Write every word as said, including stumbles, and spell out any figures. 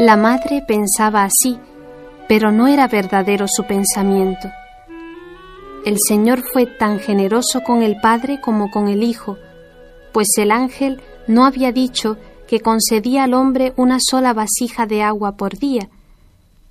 La madre pensaba así, pero no era verdadero su pensamiento. El Señor fue tan generoso con el Padre como con el Hijo, pues el ángel no había dicho que concedía al hombre una sola vasija de agua por día,